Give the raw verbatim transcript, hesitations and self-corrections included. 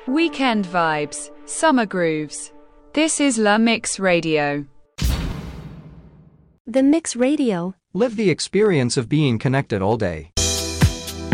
Weekend vibes, summer grooves. This is La Mix Radio. The Mix Radio. Live the experience of being connected all day.